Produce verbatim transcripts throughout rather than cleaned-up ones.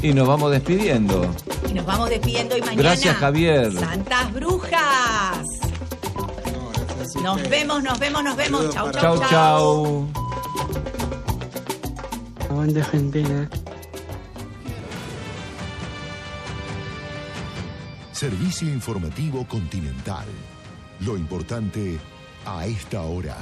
Y nos vamos despidiendo. Y nos vamos despidiendo y mañana. Gracias, Javier. Santas Brujas. Nos vemos, nos vemos, nos vemos. Chau, chau, Chau, chau. chau. Aguante Argentina. Servicio informativo Continental. Lo importante a esta hora.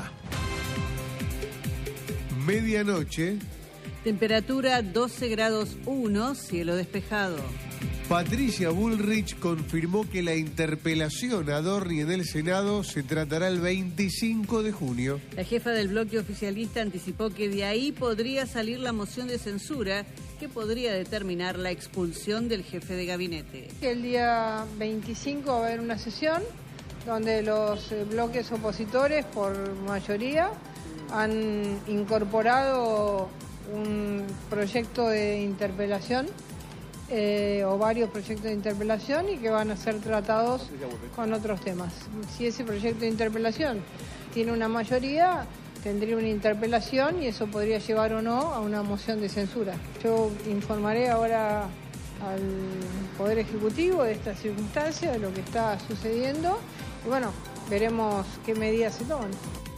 Medianoche. Temperatura doce grados uno, cielo despejado. Patricia Bullrich confirmó que la interpelación a Dorni en el Senado se tratará el veinticinco de junio. La jefa del bloque oficialista anticipó que de ahí podría salir la moción de censura que podría determinar la expulsión del jefe de gabinete. El día veinticinco va a haber una sesión donde los bloques opositores, por mayoría, han incorporado un proyecto de interpelación eh, o varios proyectos de interpelación y que van a ser tratados con otros temas. Si ese proyecto de interpelación tiene una mayoría, tendría una interpelación y eso podría llevar o no a una moción de censura. Yo informaré ahora al Poder Ejecutivo de esta circunstancia, de lo que está sucediendo y bueno, veremos qué medidas se toman.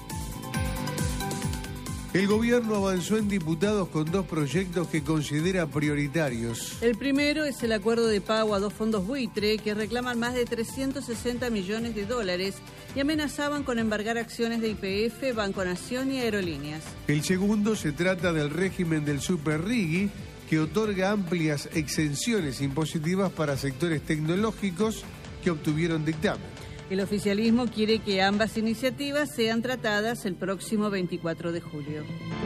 El gobierno avanzó en diputados con dos proyectos que considera prioritarios. El primero es el acuerdo de pago a dos fondos buitre que reclaman más de trescientos sesenta millones de dólares y amenazaban con embargar acciones de Y P F, Banco Nación y Aerolíneas. El segundo se trata del régimen del Super Riggi, que otorga amplias exenciones impositivas para sectores tecnológicos que obtuvieron dictamen. El oficialismo quiere que ambas iniciativas sean tratadas el próximo veinticuatro de julio.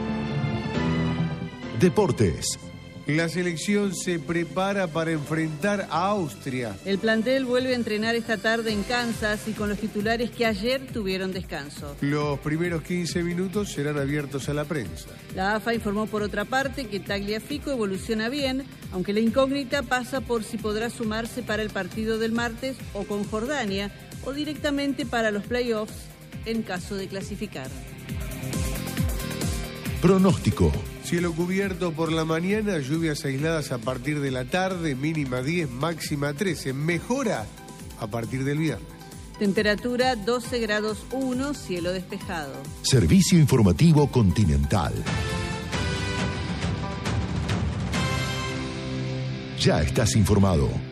Deportes. La selección se prepara para enfrentar a Austria. El plantel vuelve a entrenar esta tarde en Kansas y con los titulares que ayer tuvieron descanso. Los primeros quince minutos serán abiertos a la prensa. La A F A informó por otra parte que Tagliafico evoluciona bien, aunque la incógnita pasa por si podrá sumarse para el partido del martes o con Jordania, o directamente para los playoffs en caso de clasificar. Pronóstico. Cielo cubierto por la mañana, lluvias aisladas a partir de la tarde, mínima diez, máxima trece. Mejora a partir del viernes. Temperatura doce grados uno, cielo despejado. Servicio informativo Continental. Ya estás informado.